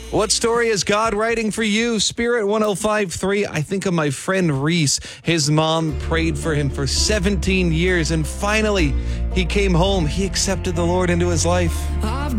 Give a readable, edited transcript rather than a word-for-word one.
What story is God writing for you? Spirit 105.3. I think of my friend Reese. His mom prayed for him for 17 years, and finally he came home. He accepted the Lord into his life.